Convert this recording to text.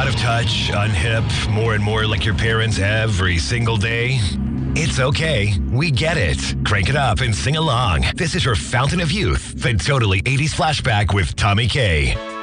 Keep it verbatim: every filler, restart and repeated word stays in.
out of touch, unhip, more and more like your parents every single day? It's okay. We get it. Crank it up and sing along. This is your fountain of youth, the Totally eighties Flashback with Tommy K.